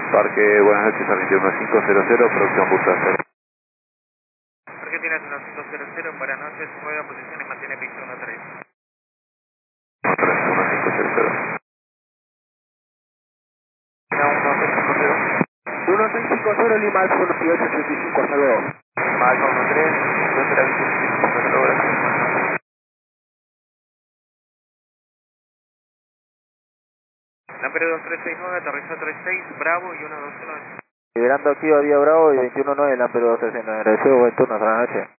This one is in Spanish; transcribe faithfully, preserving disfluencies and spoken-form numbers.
Parque, buenas noches, Argentina uno cinco cero cero, producción Busa. Argentina uno cinco cero cero, buenas noches, nueva posición y mantiene piso uno tres. uno cinco cero cero. uno seis cinco cero Lima Alfa uno ocho siete cinco, hasta luego. Lima Alfa uno tres, dos será veinticinco, gracias. Lampero dos tres seis nueve, aterrizó tres seis, Bravo y uno dos uno. Liberando activo a Vía Bravo y veintiuno nueve, Lampero dos tres seis nueve, agradecido, buen turno, hasta la noche.